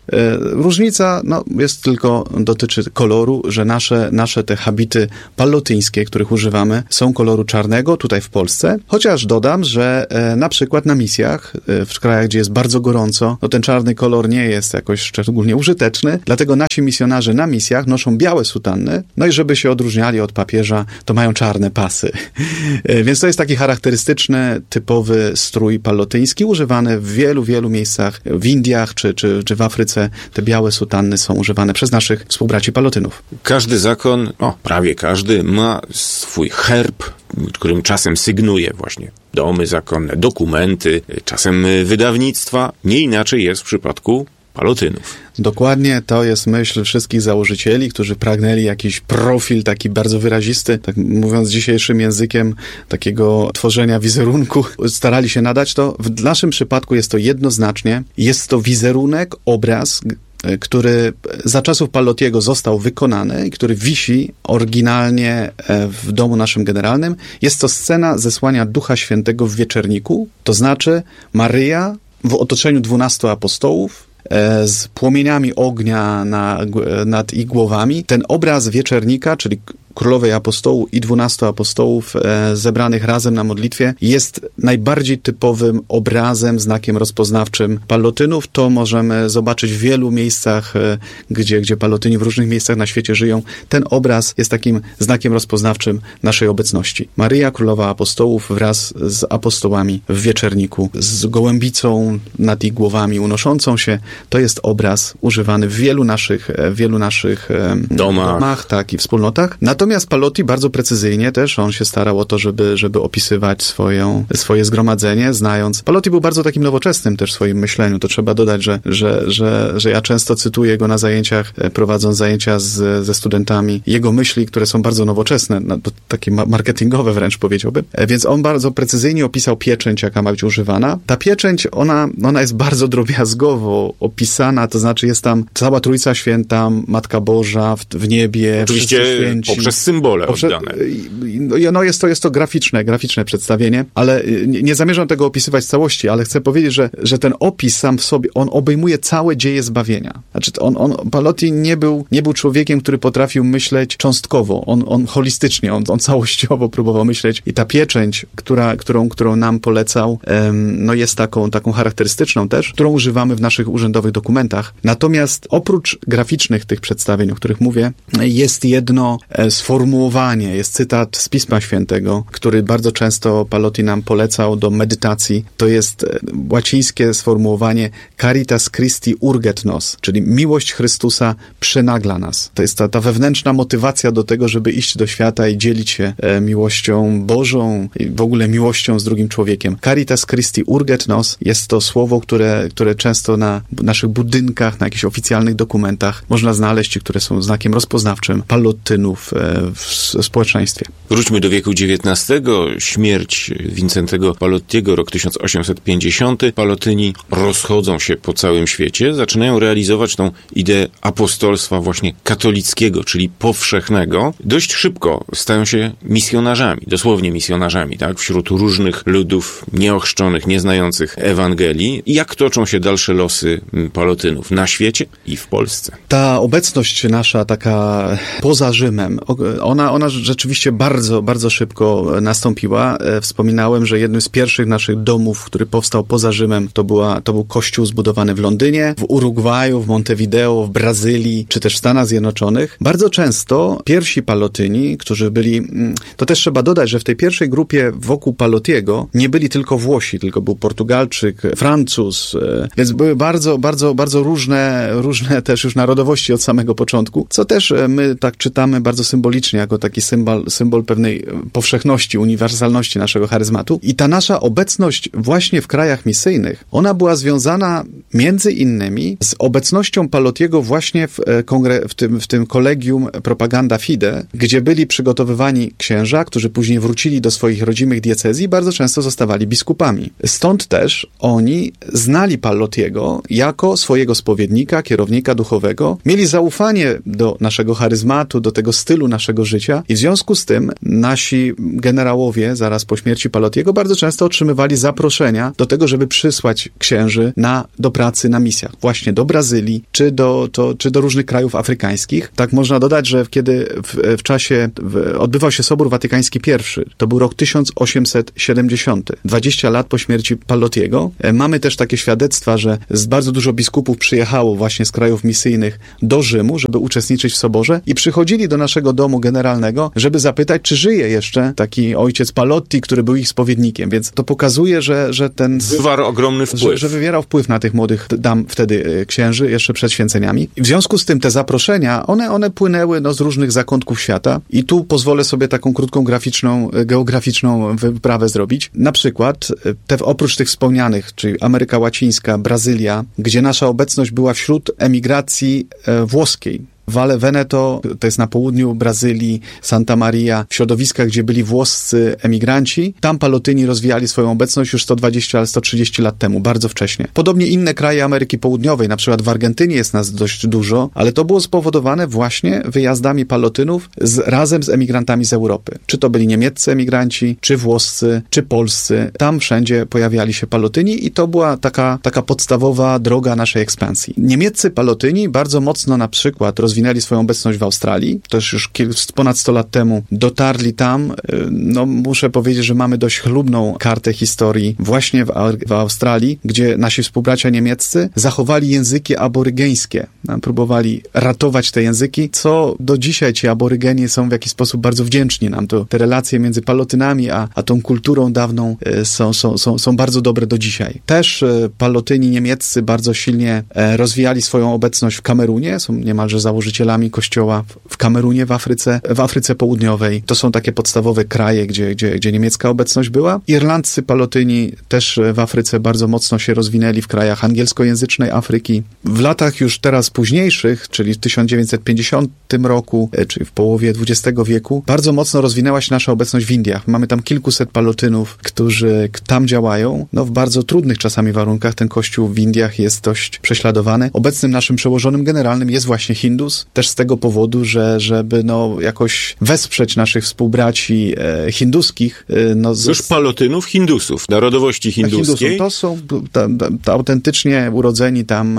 Różnica jest tylko, dotyczy koloru, że nasze te habity pallotyńskie, których używamy, są koloru czarnego tutaj w Polsce, chociaż dodam, że na przykład na misjach, w krajach, gdzie jest bardzo gorąco, ten czarny kolor nie jest jakoś szczególnie użyteczny, dlatego nasi misjonarze na misjach noszą białe sutanny, i żeby się odróżniali od papieża, to mają czarne pasy. Więc to jest taki charakterystyczny, typowy strój pallotyński, używany w wielu miejscach, w Indiach czy w Afryce. Te białe sutanny są używane przez naszych współbraci pallotynów. Każdy zakon, prawie każdy, ma swój herb, którym czasem sygnuje właśnie domy zakonne, dokumenty, czasem wydawnictwa. Nie inaczej jest w przypadku pallotynów. Dokładnie, to jest myśl wszystkich założycieli, którzy pragnęli jakiś profil taki bardzo wyrazisty, tak mówiąc dzisiejszym językiem, takiego tworzenia wizerunku, starali się nadać to. W naszym przypadku jest to jednoznacznie, jest to wizerunek, obraz, który za czasów Pallotiego został wykonany i który wisi oryginalnie w domu naszym generalnym. Jest to scena zesłania Ducha Świętego w wieczerniku, to znaczy Maryja w otoczeniu 12 apostołów, z płomieniami ognia nad ich głowami. Ten obraz wieczernika, czyli Królowej Apostołu i 12 apostołów zebranych razem na modlitwie, jest najbardziej typowym obrazem, znakiem rozpoznawczym pallotynów. To możemy zobaczyć w wielu miejscach, gdzie pallotyni w różnych miejscach na świecie żyją. Ten obraz jest takim znakiem rozpoznawczym naszej obecności. Maryja, Królowa Apostołów wraz z apostołami w wieczerniku, z gołębicą nad ich głowami unoszącą się. To jest obraz używany w wielu naszych domach, tak, i wspólnotach. Natomiast Pallotti bardzo precyzyjnie też, on się starał o to, żeby opisywać swoje zgromadzenie, znając. Pallotti był bardzo takim nowoczesnym też w swoim myśleniu. To trzeba dodać, że ja często cytuję go na zajęciach, prowadząc zajęcia ze studentami. Jego myśli, które są bardzo nowoczesne, takie marketingowe wręcz powiedziałbym. Więc on bardzo precyzyjnie opisał pieczęć, jaka ma być używana. Ta pieczęć, ona jest bardzo drobiazgowo opisana, to znaczy jest tam cała Trójca Święta, Matka Boża w niebie, oczywiście poprzez symbole oddane. Jest to graficzne przedstawienie, ale nie zamierzam tego opisywać w całości, ale chcę powiedzieć, że ten opis sam w sobie, on obejmuje całe dzieje zbawienia. Znaczy, Pallotti nie był człowiekiem, który potrafił myśleć cząstkowo, on holistycznie, on całościowo próbował myśleć i ta pieczęć, którą nam polecał, jest taką charakterystyczną też, którą używamy w naszych urzędowych dokumentach. Natomiast oprócz graficznych tych przedstawień, o których mówię, jest jedno sformułowanie, jest cytat z Pisma Świętego, który bardzo często Pallotti nam polecał do medytacji. To jest łacińskie sformułowanie Caritas Christi urget nos, czyli miłość Chrystusa przenagla nas. To jest ta wewnętrzna motywacja do tego, żeby iść do świata i dzielić się miłością Bożą i w ogóle miłością z drugim człowiekiem. Caritas Christi urget nos jest to słowo, które często na naszych budynkach, na jakichś oficjalnych dokumentach można znaleźć i które są znakiem rozpoznawczym Pallotynów w społeczeństwie. Wróćmy do wieku XIX. Śmierć Wincentego Pallottiego, rok 1850. Pallotyni rozchodzą się po całym świecie, zaczynają realizować tą ideę apostolstwa właśnie katolickiego, czyli powszechnego. Dość szybko stają się misjonarzami, dosłownie misjonarzami, tak? Wśród różnych ludów nieochrzczonych, nieznających Ewangelii. I jak toczą się dalsze losy Pallotynów na świecie i w Polsce? Ta obecność nasza taka poza Rzymem, ona rzeczywiście bardzo, bardzo szybko nastąpiła. Wspominałem, że jednym z pierwszych naszych domów, który powstał poza Rzymem, to był kościół zbudowany w Londynie, w Urugwaju, w Montevideo, w Brazylii, czy też w Stanach Zjednoczonych. Bardzo często pierwsi Pallotyni, którzy byli, to też trzeba dodać, że w tej pierwszej grupie wokół Pallottiego nie byli tylko Włosi, tylko był Portugalczyk, Francuz, więc były bardzo, bardzo, bardzo różne też już narodowości od samego początku, co też my tak czytamy bardzo symbolicznie, jako taki symbol pewnej powszechności, uniwersalności naszego charyzmatu. I ta nasza obecność właśnie w krajach misyjnych, ona była związana między innymi z obecnością Pallottiego właśnie w tym kolegium Propaganda Fide, gdzie byli przygotowywani księża, którzy później wrócili do swoich rodzimych diecezji i bardzo często zostawali biskupami. Stąd też oni znali Pallottiego jako swojego spowiednika, kierownika duchowego, mieli zaufanie do naszego charyzmatu, do tego stylu naszego życia i w związku z tym nasi generałowie zaraz po śmierci Pallottiego bardzo często otrzymywali zaproszenia do tego, żeby przysłać księży do pracy na misjach, właśnie do Brazylii, czy do różnych krajów afrykańskich. Tak można dodać, że kiedy w czasie odbywał się Sobór Watykański I, to był rok 1870, 20 lat po śmierci Pallottiego. Mamy też takie świadectwa, że bardzo dużo biskupów przyjechało właśnie z krajów misyjnych do Rzymu, żeby uczestniczyć w soborze i przychodzili do naszego domu generalnego, żeby zapytać, czy żyje jeszcze taki ojciec Pallotti, który był ich spowiednikiem. Więc to pokazuje, że ten... Wywarł ogromny wpływ. Że wywierał wpływ na tych młodych dam wtedy księży, jeszcze przed święceniami. I w związku z tym te zaproszenia, one płynęły z różnych zakątków świata i tu pozwolę sobie taką krótką geograficzną wyprawę zrobić. Na przykład oprócz tych wspomnianych, czyli Ameryka Łacińska, Brazylia, gdzie nasza obecność była wśród emigracji włoskiej. Valle Veneto, to jest na południu Brazylii, Santa Maria, w środowiskach, gdzie byli włoscy emigranci. Tam Pallottini rozwijali swoją obecność już 120, 130 lat temu, bardzo wcześnie. Podobnie inne kraje Ameryki Południowej, na przykład w Argentynie jest nas dość dużo, ale to było spowodowane właśnie wyjazdami Pallotynów razem z emigrantami z Europy. Czy to byli niemieccy emigranci, czy włoscy, czy polscy. Tam wszędzie pojawiali się Pallotyni i to była taka podstawowa droga naszej ekspansji. Niemieccy Pallotyni bardzo mocno na przykład rozwinęli swoją obecność w Australii. Też już ponad 100 lat temu dotarli tam. Muszę powiedzieć, że mamy dość chlubną kartę historii właśnie w Australii, gdzie nasi współbracia niemieccy zachowali języki aborygeńskie. Próbowali ratować te języki, co do dzisiaj ci aborygeni są w jakiś sposób bardzo wdzięczni nam. Te relacje między Pallotynami a tą kulturą dawną są bardzo dobre do dzisiaj. Też Pallotyni niemieccy bardzo silnie rozwijali swoją obecność w Kamerunie. Są niemalże założycielami kościoła w Kamerunie, w Afryce Południowej. To są takie podstawowe kraje, gdzie niemiecka obecność była. Irlandzcy Pallotyni też w Afryce bardzo mocno się rozwinęli w krajach angielskojęzycznej Afryki. W latach już teraz późniejszych, czyli w 1950 roku, czyli w połowie XX wieku, bardzo mocno rozwinęła się nasza obecność w Indiach. Mamy tam kilkuset Pallotynów, którzy tam działają. W bardzo trudnych czasami warunkach. Ten kościół w Indiach jest dość prześladowany. Obecnym naszym przełożonym generalnym jest właśnie Hindus, też z tego powodu, żeby jakoś wesprzeć naszych współbraci hinduskich. Już Pallotynów, Hindusów, narodowości hinduskiej. To są autentycznie urodzeni tam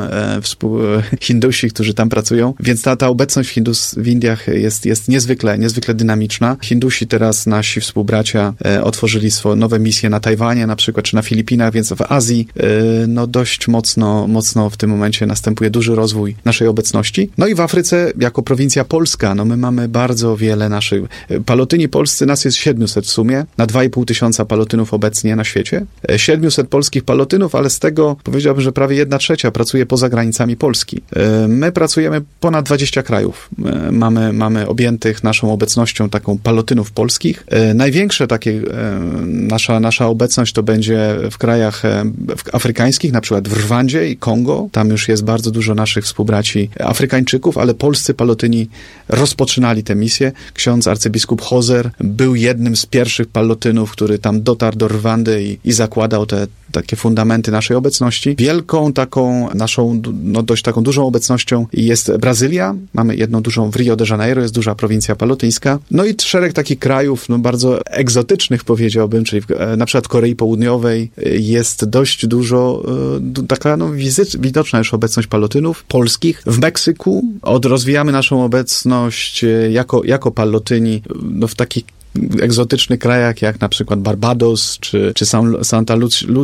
Hindusi, którzy tam pracują, więc ta obecność w Indiach jest niezwykle dynamiczna. Hindusi teraz, nasi współbracia, otworzyli swoje nowe misje na Tajwanie na przykład, czy na Filipinach, więc w Azji dość mocno w tym momencie następuje duży rozwój naszej obecności. I w Afryce, jako prowincja polska, my mamy bardzo wiele naszych... Pallotyni polscy, nas jest 700 w sumie, na 2,5 tysiąca Pallotynów obecnie na świecie. 700 polskich Pallotynów, ale z tego powiedziałbym, że prawie 1/3 pracuje poza granicami Polski. My pracujemy ponad 20 krajów. Mamy objętych naszą obecnością taką Pallotynów polskich. Największe takie nasza obecność to będzie w krajach afrykańskich, na przykład w Rwandzie i Kongo. Tam już jest bardzo dużo naszych współbraci Afrykańczyków, ale polscy Pallotyni rozpoczynali tę misję. Ksiądz arcybiskup Hozer był jednym z pierwszych Pallotynów, który tam dotarł do Rwandy i zakładał te takie fundamenty naszej obecności. Wielką taką naszą, dość taką dużą obecnością jest Brazylia. Mamy jedną dużą w Rio de Janeiro, jest duża prowincja pallotyńska. I szereg takich krajów, bardzo egzotycznych powiedziałbym, czyli na przykład w Korei Południowej jest dość dużo, taka widoczna już obecność Pallotynów polskich. W Meksyku rozwijamy naszą obecność jako Pallotyni w takich egzotycznych krajach, jak na przykład Barbados, czy Santa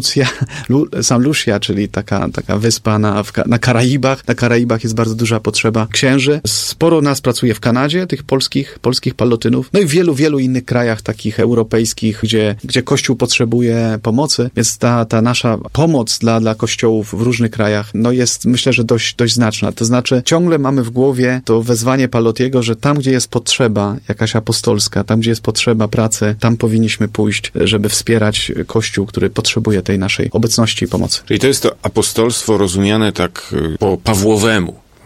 Lucia, czyli taka wyspa na Karaibach. Na Karaibach jest bardzo duża potrzeba księży. Sporo nas pracuje w Kanadzie, tych polskich Pallotynów. I w wielu innych krajach takich europejskich, gdzie Kościół potrzebuje pomocy, więc ta nasza pomoc dla kościołów w różnych krajach, jest, myślę, że dość znaczna. To znaczy, ciągle mamy w głowie to wezwanie Pallottiego, że tam, gdzie jest potrzeba jakaś apostolska, tam, gdzie jest potrzeba pracy, tam powinniśmy pójść, żeby wspierać Kościół, który potrzebuje tej naszej obecności i pomocy. Czyli to jest to apostolstwo rozumiane tak po Pawłowemu.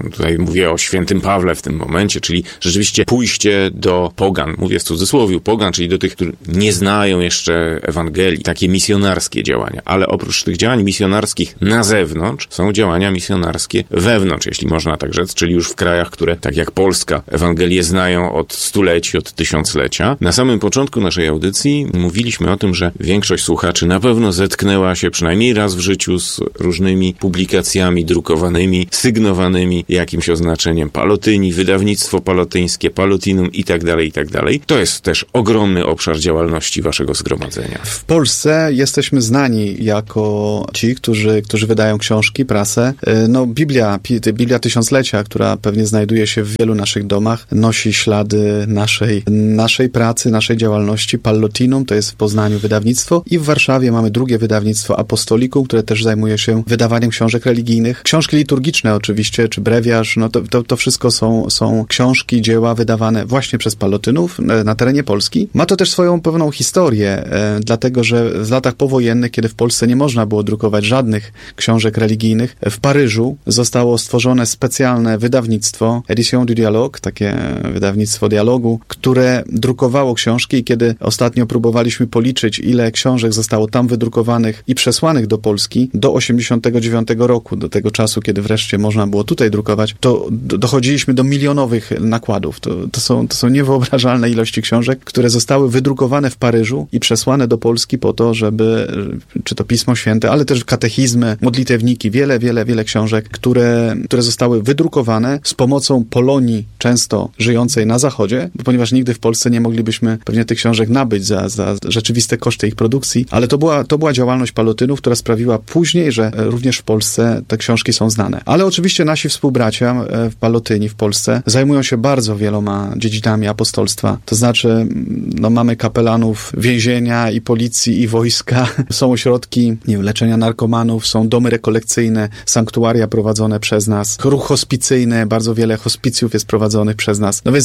Tutaj mówię o świętym Pawle w tym momencie, czyli rzeczywiście pójście do pogan, mówię w cudzysłowie pogan, czyli do tych, którzy nie znają jeszcze Ewangelii, takie misjonarskie działania. Ale oprócz tych działań misjonarskich na zewnątrz są działania misjonarskie wewnątrz, jeśli można tak rzec, czyli już w krajach, które, tak jak Polska, Ewangelię znają od stuleci, od tysiąclecia. Na samym początku naszej audycji mówiliśmy o tym, że większość słuchaczy na pewno zetknęła się przynajmniej raz w życiu z różnymi publikacjami drukowanymi, sygnowanymi jakimś oznaczeniem Palotyni, wydawnictwo palotyńskie, Palotinum i tak dalej, i tak dalej. To jest też ogromny obszar działalności waszego zgromadzenia. W Polsce jesteśmy znani jako ci, którzy wydają książki, prasę. No, Biblia Tysiąclecia, która pewnie znajduje się w wielu naszych domach, nosi ślady naszej pracy, naszej działalności. Pallotinum, to jest w Poznaniu wydawnictwo, i w Warszawie mamy drugie wydawnictwo Apostolikum, które też zajmuje się wydawaniem książek religijnych. Książki liturgiczne oczywiście, czy brewiarz, no to wszystko są książki, dzieła wydawane właśnie przez Pallotynów na terenie Polski. Ma to też swoją pewną historię, dlatego że w latach powojennych, kiedy w Polsce nie można było drukować żadnych książek religijnych, w Paryżu zostało stworzone specjalne wydawnictwo Edition du Dialogue, takie wydawnictwo dialogu, które drukowało książki, i kiedy ostatnio próbowaliśmy policzyć, ile książek zostało tam wydrukowanych i przesłanych do Polski do 89 roku, do tego czasu, kiedy wreszcie można było tutaj drukować, to dochodziliśmy do milionowych nakładów. To są niewyobrażalne ilości książek, które zostały wydrukowane w Paryżu i przesłane do Polski po to, żeby, czy to Pismo Święte, ale też katechizmy, modlitewniki, wiele książek, które zostały wydrukowane z pomocą Polonii, często żyjącej na Zachodzie, ponieważ nigdy w Polsce nie moglibyśmy pewnie tych książek nabyć za rzeczywiste koszty ich produkcji, ale to była działalność Pallotynów, która sprawiła później, że również w Polsce te książki są znane. Ale oczywiście nasi współbracia Pallotyni w Polsce zajmują się bardzo wieloma dziedzinami apostolstwa. To znaczy, no, mamy kapelanów więzienia i policji i wojska, są ośrodki leczenia narkomanów, są domy rekolekcyjne, sanktuaria prowadzone przez nas, ruch hospicyjny, bardzo wiele hospicjów jest prowadzonych przez nas. No więc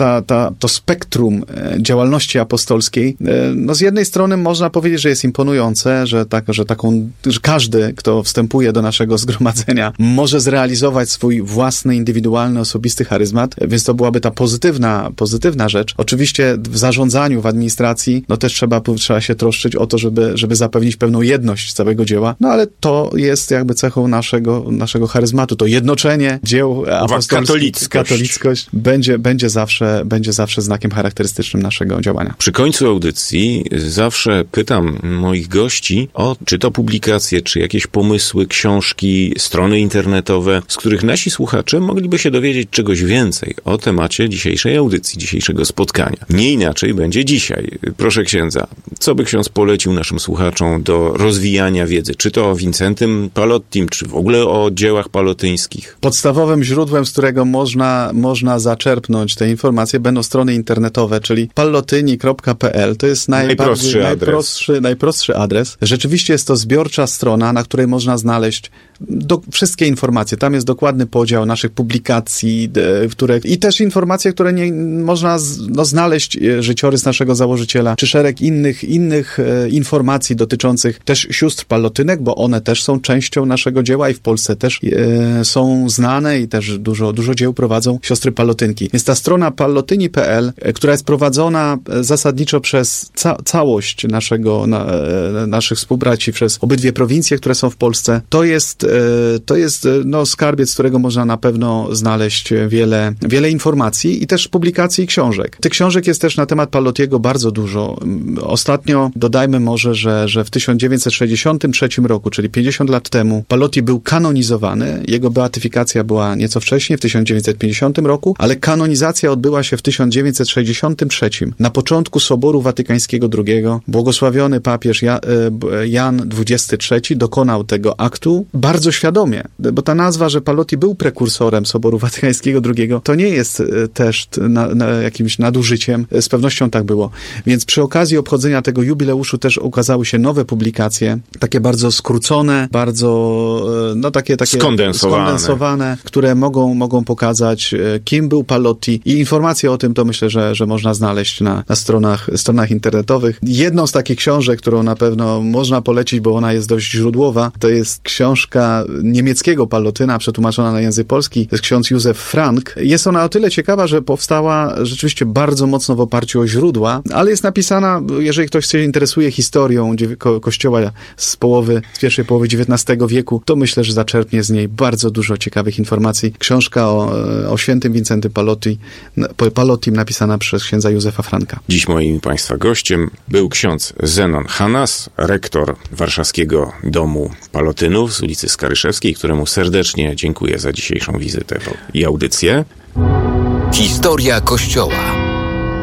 to spektrum działalności apostolskiej, no z jednej strony można powiedzieć, że jest imponujące, że każdy, kto wstępuje do naszego zgromadzenia, może zrealizować swój własny, indywidualny, osobisty charyzmat, więc to byłaby ta pozytywna rzecz. Oczywiście w zarządzaniu, w administracji, no też trzeba się troszczyć o to, żeby zapewnić pewną jedność całego dzieła, no ale to jest jakby cechą naszego charyzmatu, to jednoczenie dzieł apostolskich, katolickość będzie zawsze znakiem charakterystycznym naszego działania. Przy końcu audycji zawsze pytam moich gości o czy to publikacje, czy jakieś pomysły, książki, strony internetowe, z których nasi słuchacze mogliby się dowiedzieć czegoś więcej o temacie dzisiejszej audycji, dzisiejszego spotkania. Nie inaczej będzie dzisiaj. Proszę księdza, co by ksiądz polecił naszym słuchaczom do rozwijania wiedzy? Czy to o Wincentym Pallottim, czy w ogóle o dziełach pallotyńskich? Podstawowym źródłem, z którego można zaczerpnąć te informacje, będą strony internetowe, czyli pallotyni.pl. To jest najprostszy adres. Rzeczywiście jest to zbiorcza strona, na której można znaleźć wszystkie informacje. Tam jest dokładny podział naszych publikacji, i też informacje, które można znaleźć, życiorys naszego założyciela, czy szereg innych informacji dotyczących też sióstr Pallotynek, bo one też są częścią naszego dzieła i w Polsce też są znane i też dużo dzieł prowadzą siostry Pallotynki. Więc ta strona pallotyni.pl, która jest prowadzona zasadniczo przez całość naszych współbraci, przez obydwie prowincje, które są w Polsce, to jest skarbiec, z którego można na pewno znaleźć wiele informacji i też publikacji i książek. Tych książek jest też na temat Pallottiego bardzo dużo. Ostatnio dodajmy może, że w 1963 roku, czyli 50 lat temu, Pallotti był kanonizowany. Jego beatyfikacja była nieco wcześniej, w 1950 roku, ale kanonizacja odbyła się w 1963. Na początku Soboru Watykańskiego II błogosławiony papież Jan XXIII dokonał tego aktu bardzo świadomie, bo ta nazwa, że Pallotti był prekursorem Soboru Watykańskiego II, to nie jest też jakimś nadużyciem. Z pewnością tak było. Więc przy okazji obchodzenia tego jubileuszu też ukazały się nowe publikacje, takie bardzo skrócone, bardzo takie skondensowane, które mogą pokazać, kim był Pallotti, i informacje o tym to myślę, że można znaleźć na stronach internetowych. Jedną z takich książek, którą na pewno można polecić, bo ona jest dość źródłowa, to jest książka książka niemieckiego Pallotyna, przetłumaczona na język polski, to jest ksiądz Józef Frank. Jest ona o tyle ciekawa, że powstała rzeczywiście bardzo mocno w oparciu o źródła, ale jest napisana, jeżeli ktoś się interesuje historią Kościoła z pierwszej połowy XIX wieku, to myślę, że zaczerpnie z niej bardzo dużo ciekawych informacji. Książka o świętym Wincentym Pallotim napisana przez księdza Józefa Franka. Dziś moim Państwa gościem był ksiądz Zenon Hanas, rektor Warszawskiego Domu Pallotynów z ulicy Skaryszewskiej, któremu serdecznie dziękuję za dzisiejszą wizytę i audycję. Historia Kościoła.